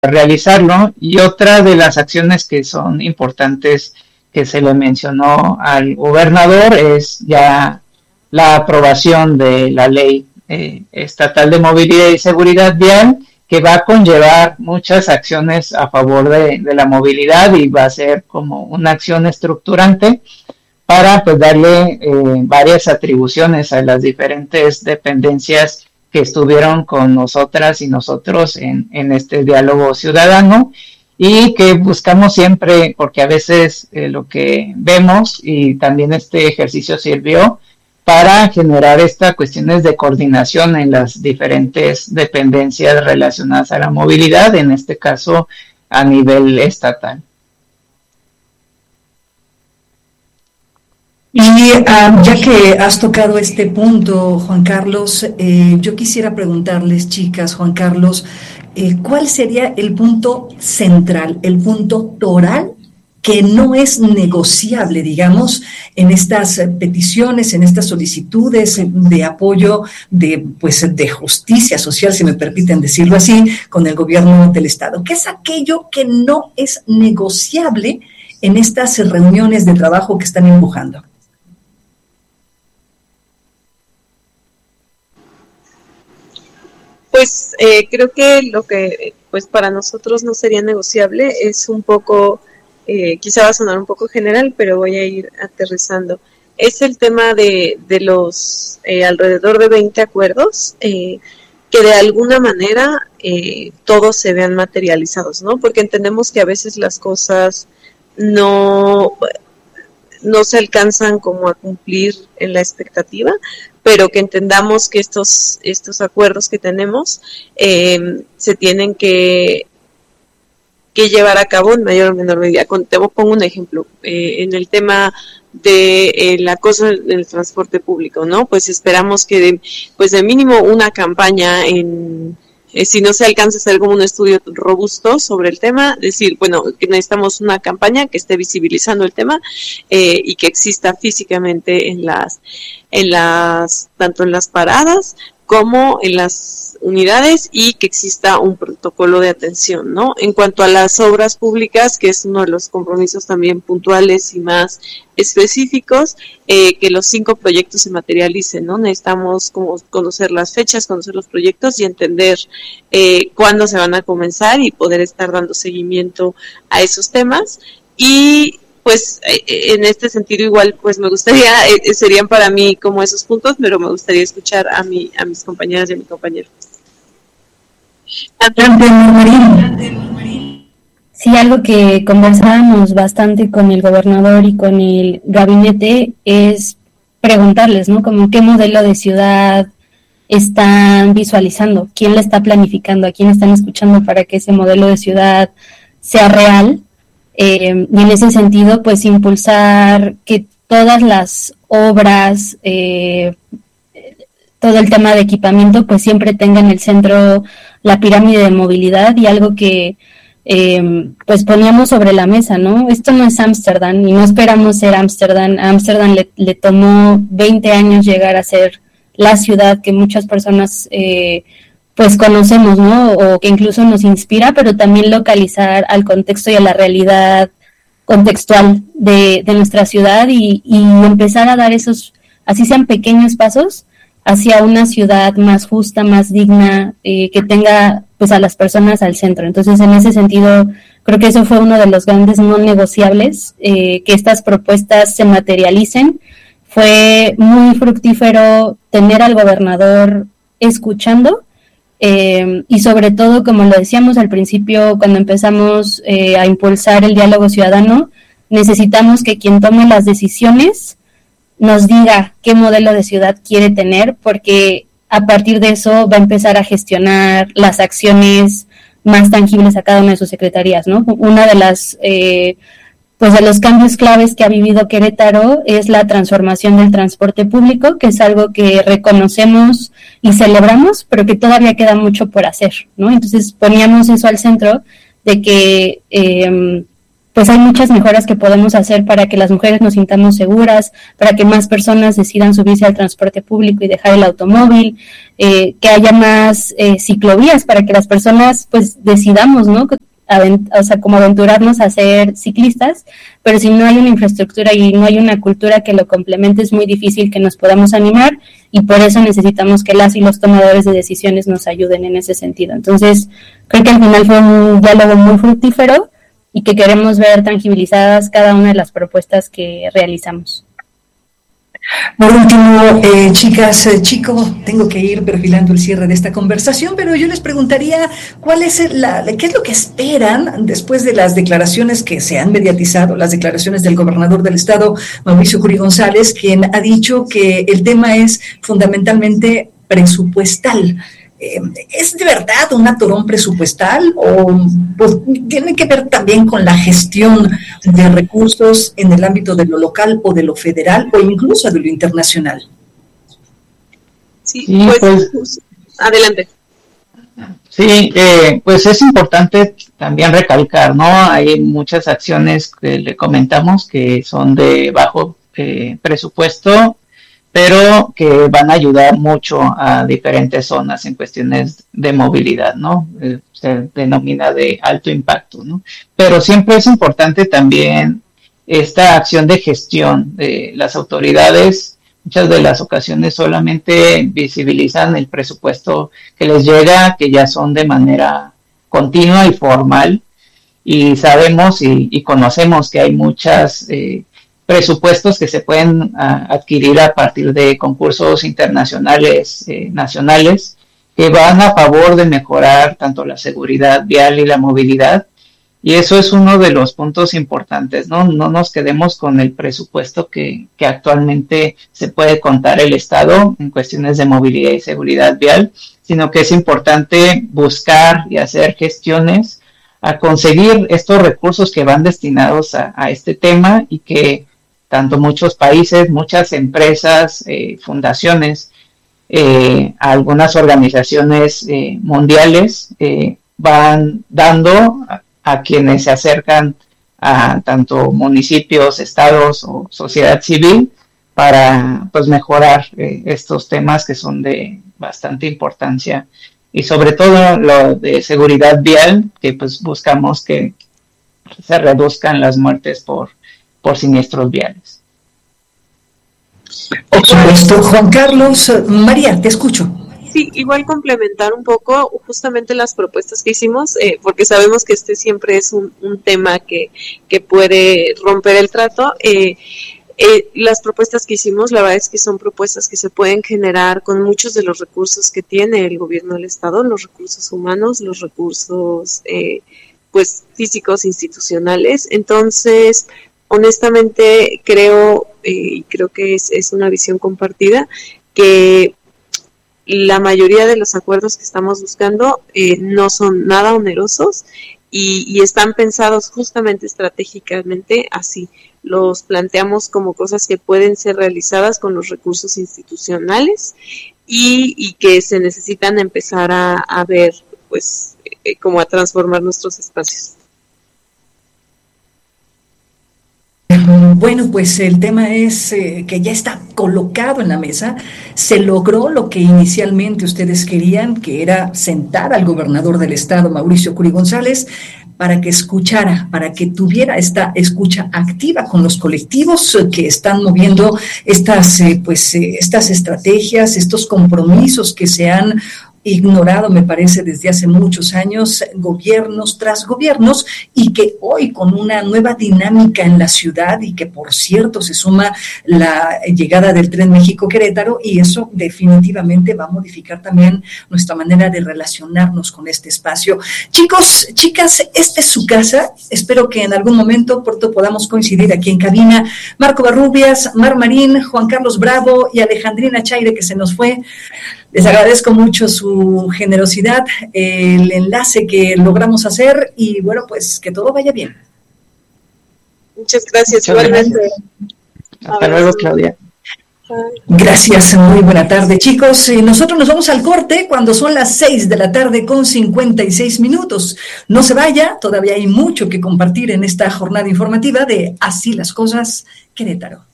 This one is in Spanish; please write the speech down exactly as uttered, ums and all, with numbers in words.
realizarlo. Y otra de las acciones que son importantes que se le mencionó al gobernador es ya la aprobación de la ley eh, estatal de movilidad y seguridad vial, que va a conllevar muchas acciones a favor de, de la movilidad y va a ser como una acción estructurante para pues darle eh, varias atribuciones a las diferentes dependencias que estuvieron con nosotras y nosotros en, en este diálogo ciudadano, y que buscamos siempre, porque a veces eh, lo que vemos, y también este ejercicio sirvió para generar estas cuestiones de coordinación en las diferentes dependencias relacionadas a la movilidad, en este caso a nivel estatal. Y uh, ya que has tocado este punto, Juan Carlos, eh, yo quisiera preguntarles, chicas, Juan Carlos, eh, ¿cuál sería el punto central, el punto toral que no es negociable, digamos, en estas peticiones, en estas solicitudes de apoyo, de, pues, de justicia social, si me permiten decirlo así, con el gobierno del Estado? ¿Qué es aquello que no es negociable en estas reuniones de trabajo que están empujando? Pues eh, creo que lo que pues para nosotros no sería negociable es un poco, eh, quizá va a sonar un poco general, pero voy a ir aterrizando. Es el tema de, de los eh, alrededor de veinte acuerdos eh, que de alguna manera eh, todos se vean materializados, ¿no? Porque entendemos que a veces las cosas no, no se alcanzan como a cumplir en la expectativa, pero que entendamos que estos estos acuerdos que tenemos eh, se tienen que que llevar a cabo en mayor o menor medida. Te pongo un ejemplo, eh, en el tema de eh, el acoso en el transporte público, ¿no? Pues esperamos que de, pues de mínimo una campaña en Eh, si no se alcanza a hacer como un estudio robusto sobre el tema, decir, bueno, que necesitamos una campaña que esté visibilizando el tema eh, y que exista físicamente en las, en las, tanto en las paradas como en las unidades, y que exista un protocolo de atención, ¿no? En cuanto a las obras públicas, que es uno de los compromisos también puntuales y más específicos, eh, que los cinco proyectos se materialicen, ¿no? Necesitamos como conocer las fechas, conocer los proyectos y entender eh, cuándo se van a comenzar y poder estar dando seguimiento a esos temas. Y pues en este sentido igual pues me gustaría, eh, serían para mí como esos puntos, pero me gustaría escuchar a mi, a mis compañeras y a mi compañero. Sí, algo que conversábamos bastante con el gobernador y con el gabinete es preguntarles, ¿no? Como qué modelo de ciudad están visualizando, quién la está planificando, a quién están escuchando para que ese modelo de ciudad sea real. Eh, y en ese sentido, pues impulsar que todas las obras, eh, todo el tema de equipamiento, pues siempre tenga en el centro la pirámide de movilidad, y algo que eh, pues poníamos sobre la mesa, ¿no? Esto no es Ámsterdam y no esperamos ser Ámsterdam. A Ámsterdam le, le tomó veinte años llegar a ser la ciudad que muchas personas eh, pues conocemos, ¿no? O que incluso nos inspira, pero también localizar al contexto y a la realidad contextual de, de nuestra ciudad, y, y empezar a dar esos, así sean pequeños pasos, hacia una ciudad más justa, más digna, eh, que tenga pues a las personas al centro. Entonces, en ese sentido, creo que eso fue uno de los grandes no negociables, eh, que estas propuestas se materialicen. Fue muy fructífero tener al gobernador escuchando, eh, y sobre todo, como lo decíamos al principio, cuando empezamos eh, a impulsar el diálogo ciudadano, necesitamos que quien tome las decisiones nos diga qué modelo de ciudad quiere tener, porque a partir de eso va a empezar a gestionar las acciones más tangibles a cada una de sus secretarías, ¿no? Una de las, eh, pues de los cambios claves que ha vivido Querétaro es la transformación del transporte público, que es algo que reconocemos y celebramos, pero que todavía queda mucho por hacer, ¿no? Entonces poníamos eso al centro de que eh, pues hay muchas mejoras que podemos hacer para que las mujeres nos sintamos seguras, para que más personas decidan subirse al transporte público y dejar el automóvil, eh, que haya más eh, ciclovías para que las personas pues decidamos, ¿no? Avent- o sea, como aventurarnos a ser ciclistas, pero si no hay una infraestructura y no hay una cultura que lo complemente, es muy difícil que nos podamos animar, y por eso necesitamos que las y los tomadores de decisiones nos ayuden en ese sentido. Entonces, creo que al final fue un diálogo muy fructífero y que queremos ver tangibilizadas cada una de las propuestas que realizamos. Por último, eh, chicas, eh, chico, tengo que ir perfilando el cierre de esta conversación, pero yo les preguntaría cuál es la, qué es lo que esperan después de las declaraciones que se han mediatizado, las declaraciones del gobernador del estado, Mauricio Curi González, quien ha dicho que el tema es fundamentalmente presupuestal. ¿Es de verdad un atorón presupuestal o pues, tiene que ver también con la gestión de recursos en el ámbito de lo local o de lo federal o incluso de lo internacional? Sí, pues, pues adelante. Sí, eh, pues es importante también recalcar, ¿no? Hay muchas acciones que le comentamos que son de bajo eh, presupuesto, pero que van a ayudar mucho a diferentes zonas en cuestiones de movilidad, ¿no? Eh, se denomina de alto impacto, ¿no? Pero siempre es importante también esta acción de gestión de las autoridades. Muchas de las ocasiones solamente visibilizan el presupuesto que les llega, que ya son de manera continua y formal, y sabemos y, y conocemos que hay muchas eh, presupuestos que se pueden uh, adquirir a partir de concursos internacionales, eh, nacionales, que van a favor de mejorar tanto la seguridad vial y la movilidad, y eso es uno de los puntos importantes, ¿no? No nos quedemos con el presupuesto que, que actualmente se puede contar el Estado en cuestiones de movilidad y seguridad vial, sino que es importante buscar y hacer gestiones a conseguir estos recursos que van destinados a, a este tema, y que tanto muchos países, muchas empresas, eh, fundaciones, eh, algunas organizaciones eh, mundiales eh, van dando a, a quienes se acercan a tanto municipios, estados o sociedad civil para pues mejorar eh, estos temas que son de bastante importancia, y sobre todo lo de seguridad vial, que pues buscamos que se reduzcan las muertes por por siniestros viales. Por supuesto. Juan Carlos, María, te escucho. Sí, igual complementar un poco justamente las propuestas que hicimos, eh, porque sabemos que este siempre es un, un tema que, que puede romper el trato. Eh, eh, las propuestas que hicimos, la verdad es que son propuestas que se pueden generar con muchos de los recursos que tiene el gobierno del Estado, los recursos humanos, los recursos eh, pues físicos, institucionales. Entonces, honestamente creo, eh, y creo que es, es una visión compartida, que la mayoría de los acuerdos que estamos buscando eh, no son nada onerosos y, y están pensados justamente estratégicamente así. Los planteamos como cosas que pueden ser realizadas con los recursos institucionales y, y que se necesitan empezar a, a ver, pues, eh, como a transformar nuestros espacios. Bueno, pues el tema es eh, que ya está colocado en la mesa. Se logró lo que inicialmente ustedes querían, que era sentar al gobernador del estado, Mauricio Curi González, para que escuchara, para que tuviera esta escucha activa con los colectivos que están moviendo estas, eh, pues, eh, estas estrategias, estos compromisos que se han ignorado, me parece, desde hace muchos años, gobiernos tras gobiernos, y que hoy con una nueva dinámica en la ciudad, y que por cierto se suma la llegada del Tren México-Querétaro, y eso definitivamente va a modificar también nuestra manera de relacionarnos con este espacio. Chicos, chicas, esta es su casa. Espero que en algún momento pronto podamos coincidir aquí en cabina. Marco Barrubias, Mar Marín, Juan Carlos Bravo y Alejandrina Chaire, que se nos fue. Les agradezco mucho su generosidad, el enlace que logramos hacer, y bueno, pues que todo vaya bien. Muchas gracias, Muchas igualmente. Gracias. Hasta luego, Claudia. Gracias, muy buena tarde, chicos. Y nosotros nos vamos al corte cuando son las seis de la tarde con cincuenta y seis minutos. No se vaya, todavía hay mucho que compartir en esta jornada informativa de Así las Cosas, Querétaro.